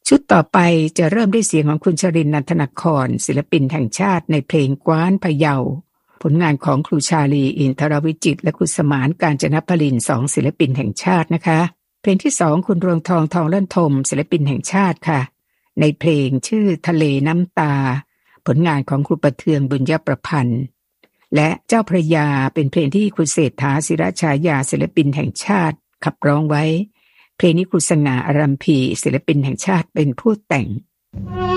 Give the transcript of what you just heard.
ชุดต่อไปจะเริ่มด้วยเสียงของคุณชรินทร์ นันทนครศิลปินแห่งชาติในเพลงกว้านพะเยาผลงานของครูชาลีอินทรวิจิตรและคุณสมานกาญจนพลินสองศิลปินแห่งชาตินะคะเพลงที่2คุณรวงทองทองเลื่อนทมศิลปินแห่งชาติค่ะในเพลงชื่อทะเลน้ำตาผลงานของครูประเทืองบุญยประพันธ์และเจ้าพระยาเป็นเพลงที่คุณเศรษฐาศิรชายาศิลปินแห่งชาติขับร้องไว้เพลงนี้ครูสง่าอารัมพีศิลปินแห่งชาติเป็นผู้แต่ง